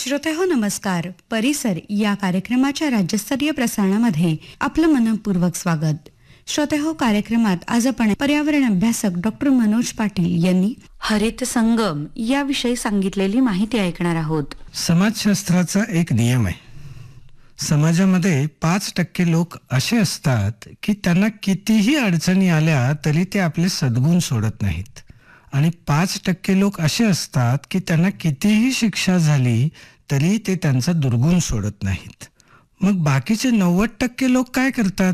श्रोतेहो नमस्कार. परिसर या कार्यक्रमाच्या राज्यस्तरीय प्रसारणामध्ये आपलं मनपूर्वक स्वागत. श्रोतेहो, कार्यक्रमात आज आपण पर्यावरण अभ्यासक डॉक्टर मनोज पाटील यांनी हरित संगम याविषयी सांगितलेली माहिती ऐकणार आहोत. समाजशास्त्राचा एक नियम आहे. समाजामध्ये 5% लोक असे असतात की त्यांना कितीही अडचणी आल्या तरी ते आपले सद्गुण सोडत नाहीत, आणि 5% लोक असे असतात की त्यांना कितीही शिक्षा झाली तरी ते त्यांचा दुर्गुण सोडत नाहीत. मग बाकीचे 90% लोक काय करतात?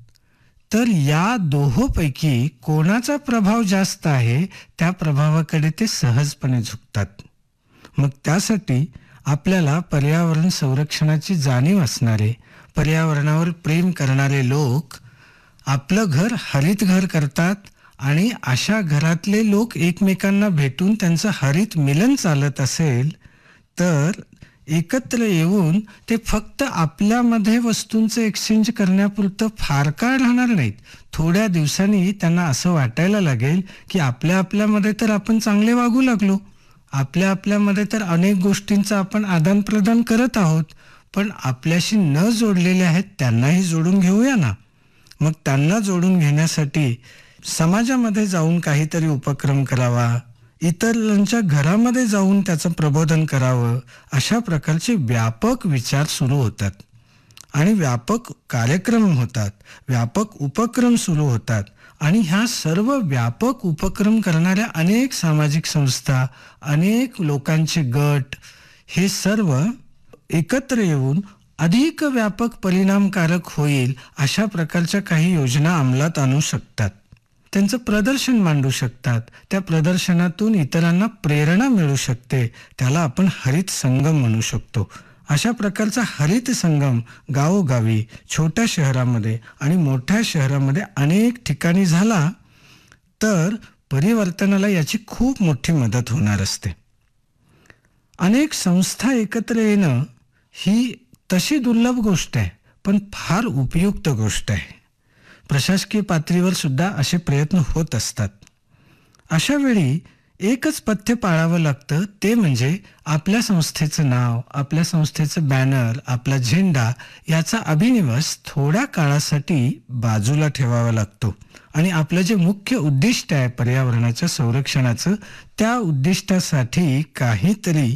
तर या दोहोपैकी कोणाचा प्रभाव जास्त आहे त्या प्रभावाकडे ते सहजपणे झुकतात. मग त्यासाठी आपल्याला पर्यावरण संरक्षणाची जाणीव असणारे, पर्यावरणावर प्रेम करणारे लोक आपलं घर हरित घर करतात, आणि अशा घरातले लोक एकमेकांना भेटून त्यांचं हरित मिलन चालत असेल तर एकत्र येऊन ते फक्त आपल्यामध्ये वस्तूंचं एक्सचेंज करण्यापुरतं फार काळ राहणार नाहीत. थोड्या दिवसांनी त्यांना असं वाटायला लागेल की आपल्यामध्ये तर आपण चांगले वागू लागलो, आपल्यामध्ये तर अनेक गोष्टींचं आपण आदान प्रदान करत आहोत, पण आपल्याशी न जोडलेले आहेत त्यांनाही जोडून घेऊया ना. मग त्यांना जोडून घेण्यासाठी समाजामध्ये जाऊन काहीतरी उपक्रम करावा, इतरांच्या घरामध्ये जाऊन त्याचं प्रबोधन करावं, अशा प्रकारचे व्यापक विचार सुरू होतात आणि व्यापक कार्यक्रम होतात, व्यापक उपक्रम सुरू होतात. आणि ह्या सर्व व्यापक उपक्रम करणाऱ्या अनेक सामाजिक संस्था, अनेक लोकांचे गट, हे सर्व एकत्र येऊन अधिक व्यापक परिणामकारक होईल अशा प्रकारच्या काही योजना अंमलात आणू शकतात. त्यांचं प्रदर्शन मांडू शकतात. त्या प्रदर्शनातून इतरांना प्रेरणा मिळू शकते. त्याला आपण हरित संगम म्हणू शकतो. अशा प्रकारचा हरित संगम गावोगावी, छोट्या शहरामध्ये आणि मोठ्या शहरामध्ये अनेक ठिकाणी झाला तर परिवर्तनाला याची खूप मोठी मदत होणार असते. अनेक संस्था एकत्र येणं ही तशी दुर्लभ गोष्ट आहे, पण फार उपयुक्त गोष्ट आहे. प्रशासकीय पातळीवर सुद्धा असे प्रयत्न होत असतात. अशा वेळी एकच पथ्य पाळावं लागतं, ते म्हणजे आपल्या संस्थेचं नाव, आपल्या संस्थेचं बॅनर, आपला झेंडा याचा अभिनिवेश थोड्या काळासाठी बाजूला ठेवावा लागतो, आणि आपलं जे मुख्य उद्दिष्ट आहे पर्यावरणाच्या संरक्षणाचं, त्या उद्दिष्टासाठी काहीतरी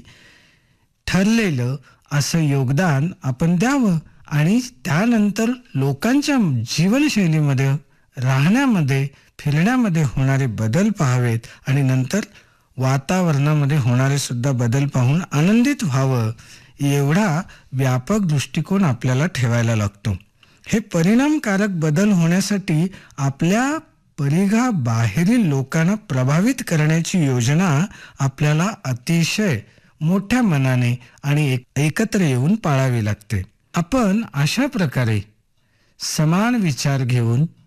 ठरलेलं असं योगदान आपण द्यावं, आणि त्यानंतर लोकांच्या जीवनशैलीमध्ये, राहण्यामध्ये, फिरण्यामध्ये होणारे बदल पाहावेत, आणि नंतर वातावरणामध्ये होणारे सुद्धा बदल पाहून आनंदित व्हावं. एवढा व्यापक दृष्टिकोन आपल्याला ठेवायला लागतो. हे परिणामकारक बदल होण्यासाठी आपल्या परिघाबाहेरील लोकांना प्रभावित करण्याची योजना आपल्याला अतिशय मोठ्या मनाने आणि एकत्र येऊन पाळावी लागते. आपण अशा प्रकारे समान विचार घेऊन